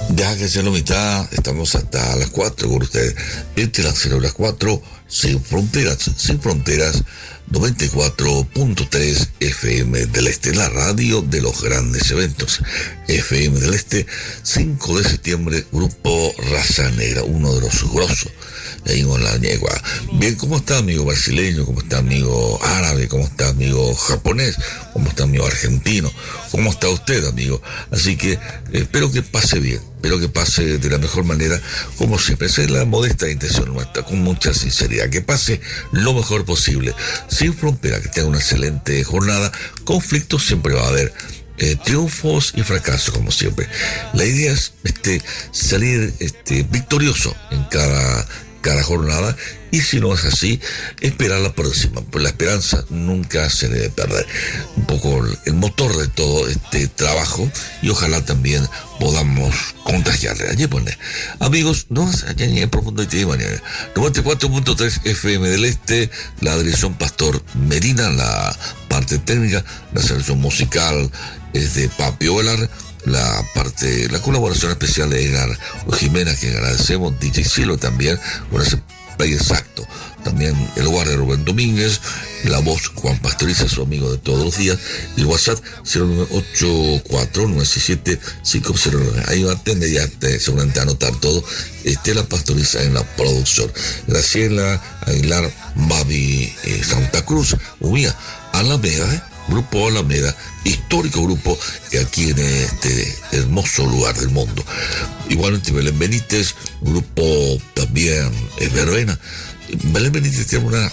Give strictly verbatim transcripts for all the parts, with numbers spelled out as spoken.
Deja que sea la mitad, estamos hasta las cuatro con ustedes. Entre las cero y las cuatro, sin fronteras, sin fronteras, noventa y cuatro punto tres F M del Este, la radio de los grandes eventos. F M del Este, cinco de septiembre, Grupo Raza Negra, uno de los grosos. Ahí con la yegua. Bien, ¿cómo está amigo brasileño? ¿Cómo está amigo árabe? ¿Cómo está amigo japonés? ¿Cómo está amigo argentino? ¿Cómo está usted, amigo? Así que eh, espero que pase bien, espero que pase de la mejor manera, como siempre. Esa es la modesta intención nuestra, con mucha sinceridad, que pase lo mejor posible, sin frontera, que tenga una excelente jornada. Conflictos siempre va a haber. Eh, triunfos y fracasos, como siempre. La idea es este, salir este, victorioso en cada cada jornada, y si no es así, esperar la próxima, pues la esperanza nunca se debe perder. Un poco el motor de todo este trabajo, y ojalá también podamos contagiarle. Allí pone, amigos, no allá en profundo y noventa y cuatro punto tres F M del Este, la dirección Pastor Medina, la parte técnica, la selección musical es de Papi Ovelar, la parte, la colaboración especial de Edgar Jiménez, que agradecemos, D J Silo también, con ese play exacto. También el lugar de Rubén Domínguez, la voz Juan Pastoriza, su amigo de todos los días, y el WhatsApp cero nueve ocho cuatro nueve seis siete cinco cero nueve. Ahí va a atender ya te, seguramente a anotar todo. Estela Pastoriza en la producción. Graciela Aguilar, Babi eh, Santa Cruz, Humía, Alameda, ¿eh? Grupo Alameda, histórico grupo que aquí en este hermoso lugar del mundo. Igualmente Belén Benítez, grupo también es verbena. Belén Benítez tiene una,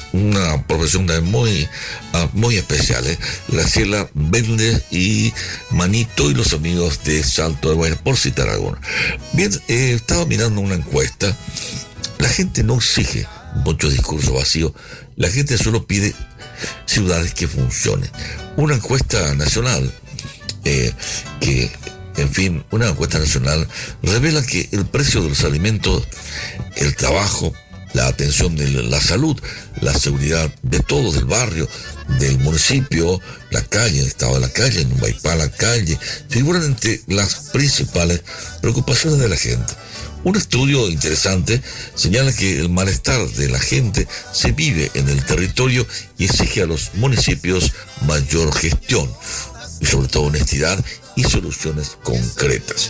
una profesión muy, muy especial, ¿eh? Graciela Méndez y Manito y los amigos de Salto de Buena, por citar algunos. Bien, eh, estaba mirando una encuesta. La gente no exige mucho discurso vacío, la gente solo pide ciudades que funcionen. Una encuesta nacional, eh, que, en fin, una encuesta nacional revela que el precio de los alimentos, el trabajo, la atención de la salud, la seguridad de todos, del barrio, del municipio, la calle, el estado de la calle, en Huaypá, la calle, figuran entre las principales preocupaciones de la gente. Un estudio interesante señala que el malestar de la gente se vive en el territorio y exige a los municipios mayor gestión, y sobre todo honestidad y soluciones concretas.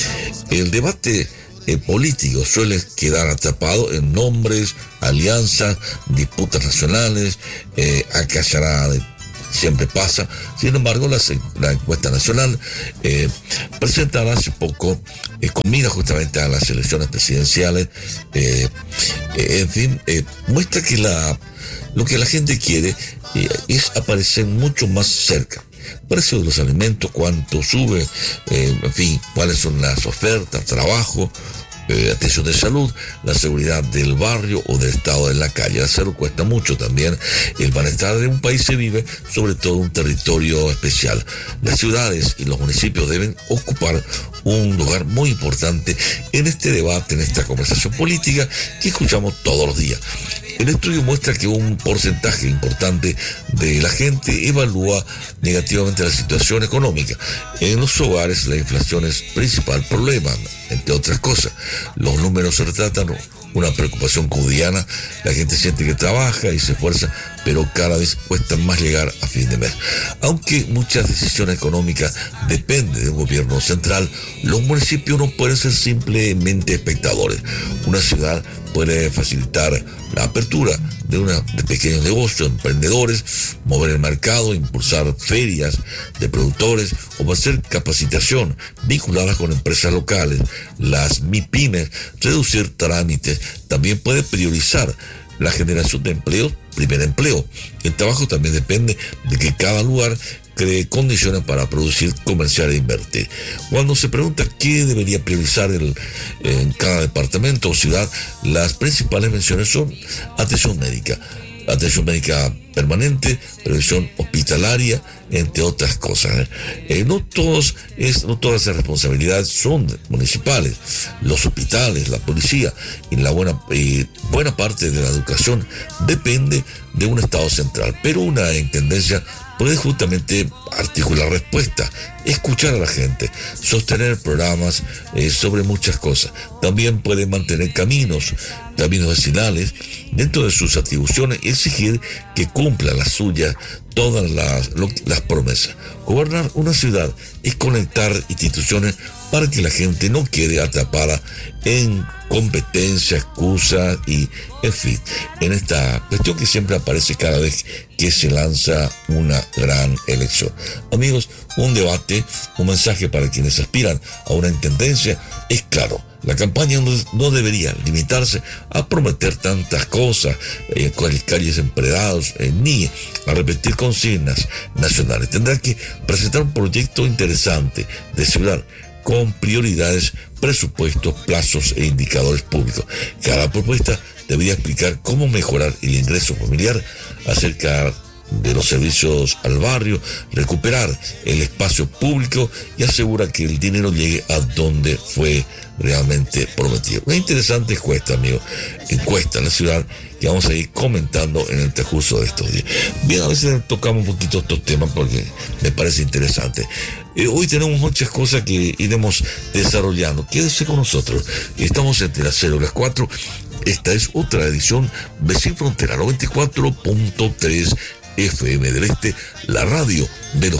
El debate eh, político suele quedar atrapado en nombres, alianzas, disputas nacionales, eh, acallarada de siempre pasa. Sin embargo, la, la encuesta nacional eh, presentada hace poco eh, con mira justamente a las elecciones presidenciales, eh, eh, en fin, eh, muestra que la, lo que la gente quiere eh, es aparecer mucho más cerca. Precio de los alimentos, cuánto sube, eh, en fin, cuáles son las ofertas, trabajo, Eh, atención de salud, la seguridad del barrio o del estado de la calle. Hacerlo cuesta mucho también. El bienestar de un país se vive sobre todo en un territorio especial. Las ciudades y los municipios deben ocupar un lugar muy importante en este debate, en esta conversación política que escuchamos todos los días. El estudio muestra que un porcentaje importante de la gente evalúa negativamente la situación económica. En los hogares la inflación es principal problema, entre otras cosas. Los números retratan una preocupación cotidiana. La gente siente que trabaja y se esfuerza, pero cada vez cuesta más llegar a fin de mes. Aunque muchas decisiones económicas dependen de un gobierno central, los municipios no pueden ser simplemente espectadores. Una ciudad puede facilitar la apertura de, una, de pequeños negocios, emprendedores, mover el mercado, impulsar ferias de productores o hacer capacitación vinculadas con empresas locales, las MIPYMES, reducir trámites. También puede priorizar la generación de empleo, primer empleo. El trabajo también depende de que cada lugar cree condiciones para producir, comerciar e invertir. Cuando se pregunta qué debería priorizar el, en cada departamento o ciudad, las principales menciones son atención médica, atención médica permanente, previsión hospitalaria, entre otras cosas. Eh, no, todos es, no todas esas responsabilidades son municipales. Los hospitales, la policía y la buena, eh, buena parte de la educación depende de un Estado central, pero una intendencia puede justamente articular respuesta, escuchar a la gente, sostener programas eh, sobre muchas cosas. También puede mantener caminos, caminos vecinales dentro de sus atribuciones y exigir que cumpla las suyas todas las, lo, las promesas. Gobernar una ciudad es conectar instituciones para que la gente no quede atrapada en competencia, excusas y, en fin, en esta cuestión que siempre aparece cada vez que se lanza una gran elección. Amigos, un debate, un mensaje para quienes aspiran a una intendencia es claro. La campaña no, no debería limitarse a prometer tantas cosas, eh, con calles empedrados, eh, ni a repetir consignas nacionales. Tendrá que presentar un proyecto interesante de ciudad con prioridades, presupuestos, plazos e indicadores públicos. Cada propuesta debería explicar cómo mejorar el ingreso familiar, acercar de los servicios al barrio, recuperar el espacio público y asegurar que el dinero llegue a donde fue realmente prometido. Una interesante encuesta, amigo, encuesta en la ciudad que vamos a ir comentando en el transcurso de estos días. Bien, a veces tocamos un poquito estos temas porque me parece interesante. Eh, hoy tenemos muchas cosas que iremos desarrollando. Quédese con nosotros. Estamos entre las cero y las cuatro. Esta es otra edición de Sin Frontera noventa y cuatro punto tres F M del Este, la radio de los